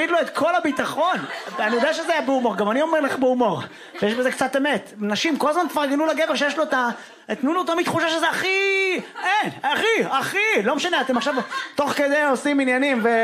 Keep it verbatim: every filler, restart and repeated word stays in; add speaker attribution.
Speaker 1: מוריד לו את כל הביטחון. אני יודע שזה היה בהומור, גם אני אומר לך בהומור. ויש בזה קצת אמת. נשים כל הזמן תפרגנו לגבר שיש לו את ה... תנו לו תמיד תחושה שזה הכי... אין, הכי, הכי. לא משנה, אתם עכשיו תוך כדי עושים עניינים ו...